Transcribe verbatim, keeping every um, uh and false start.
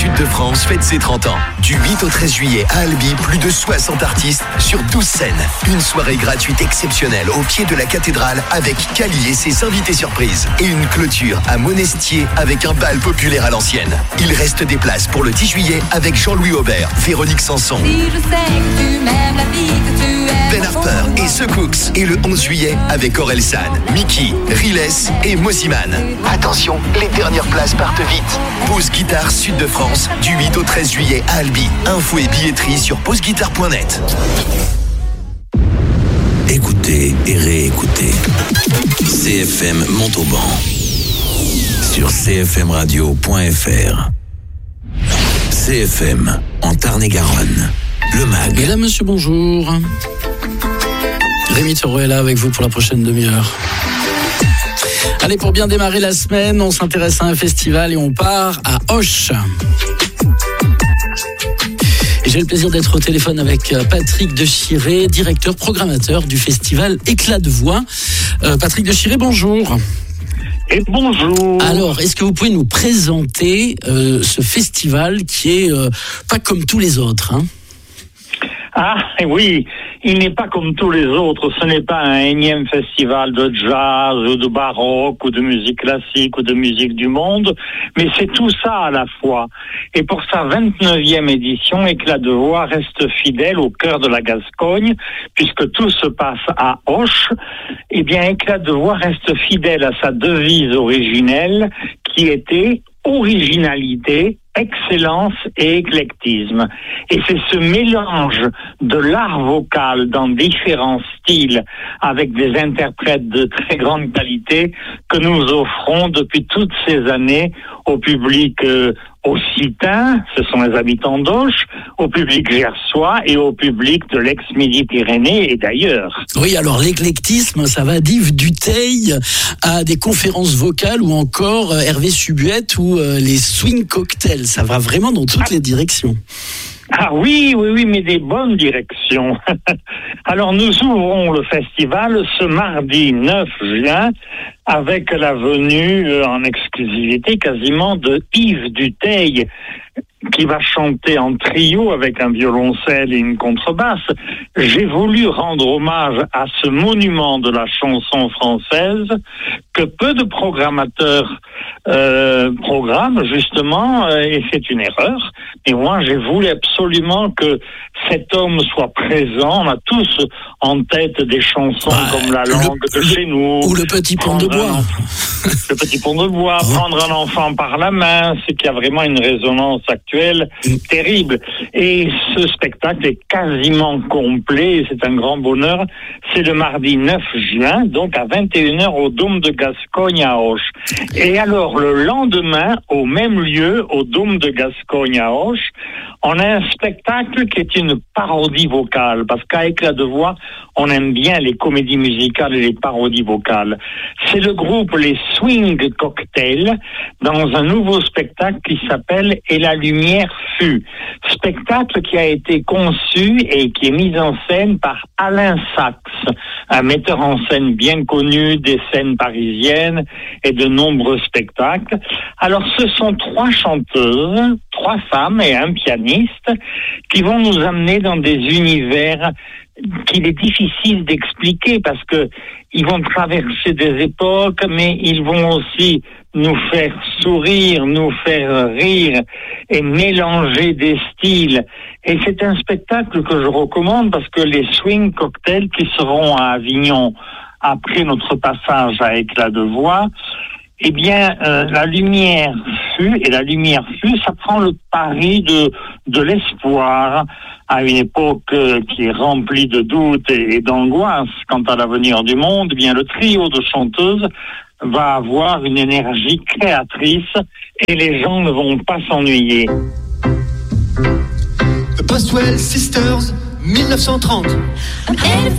Sud de France fête ses trente ans. Du huit au treize juillet à Albi, plus de soixante artistes sur douze scènes. Une soirée gratuite exceptionnelle au pied de la cathédrale avec Kali et ses invités surprises. Et une clôture à Monestier avec un bal populaire à l'ancienne. Il reste des places pour le dix juillet avec Jean-Louis Aubert, Véronique Sanson, Si je sais que tu m'aimes, la vie que tu aimes. Ben Harper et The Cooks. Et le onze juillet avec Aurel San, Mickey, Riles et Moziman. Attention, les dernières places partent vite. Pause Guitare Sud de France, du huit au treize juillet à Albi. Info et billetterie sur pause guitare point net. Écoutez et réécoutez. C F M Montauban sur c f m radio point f r. C F M en Tarn-et-Garonne. Le Mag. Et là, monsieur, bonjour. Rémi Thoreau est là avec vous pour la prochaine demi-heure. Allez, pour bien démarrer la semaine, on s'intéresse à un festival et on part à Auch. Et j'ai le plaisir d'être au téléphone avec Patrick Dechiré, directeur programmateur du festival Éclat de voix. Euh, Patrick Dechiré, bonjour. Et bonjour. Alors, est-ce que vous pouvez nous présenter euh, ce festival qui est euh, pas comme tous les autres, hein ? Ah oui, il n'est pas comme tous les autres. Ce n'est pas un énième festival de jazz ou de baroque ou de musique classique ou de musique du monde, mais c'est tout ça à la fois. Et pour sa vingt-neuvième édition, Éclat de voix reste fidèle au cœur de la Gascogne, puisque tout se passe à Auch. Eh bien, Éclat de voix reste fidèle à sa devise originelle, qui était originalité, excellence et éclectisme. Et c'est ce mélange de l'art vocal dans différents styles avec des interprètes de très grande qualité que nous offrons depuis toutes ces années au public euh, occitan, ce sont les habitants d'Auch, au public gersois et au public de l'ex-Midi-Pyrénées et d'ailleurs. Oui, alors l'éclectisme, ça va d'Yves Duteil à des conférences vocales ou encore euh, Hervé Subuette ou euh, les swing cocktails. Ça va vraiment dans toutes les directions. Ah oui, oui, oui, mais des bonnes directions. Alors nous ouvrons le festival ce mardi neuf juin avec la venue euh, en exclusivité quasiment de Yves Duteil, qui va chanter en trio avec un violoncelle et une contrebasse. J'ai voulu rendre hommage à ce monument de la chanson française que peu de programmateurs euh, programment justement, euh, et c'est une erreur. Et moi, j'ai voulu absolument que cet homme soit présent. On a tous en tête des chansons ah, comme La langue le, de le, chez nous. Ou Le petit pont de bois. Un, le petit pont de bois, Prendre un enfant par la main, ce qui a vraiment une résonance actuelle terrible. Et ce spectacle est quasiment complet, et c'est un grand bonheur. C'est le mardi neuf juin, donc à vingt et une heures au Dôme de Gascogne à Auch. Et alors, le lendemain, au même lieu, au Dôme de Gascogne à Auch, on a un spectacle qui est une parodie vocale, parce qu'à Éclat de voix, on aime bien les comédies musicales et les parodies vocales. C'est le groupe Les Swing Cocktails dans un nouveau spectacle qui s'appelle Et la lumière fut. Spectacle qui a été conçu et qui est mis en scène par Alain Sachs, un metteur en scène bien connu des scènes parisiennes et de nombreux spectacles. Alors ce sont trois chanteuses, trois femmes et un pianiste qui vont nous amener dans des univers qu'il est difficile d'expliquer parce que ils vont traverser des époques, mais ils vont aussi nous faire sourire, nous faire rire et mélanger des styles. Et c'est un spectacle que je recommande parce que les swing cocktails qui seront à Avignon après notre passage à Éclat de voix, eh bien, euh, la lumière fut, et la lumière fut, ça prend le pari de, de l'espoir à une époque euh, qui est remplie de doutes et, et d'angoisse quant à l'avenir du monde. Eh bien, le trio de chanteuses va avoir une énergie créatrice et les gens ne vont pas s'ennuyer. The Boswell Sisters, mille neuf cent trente.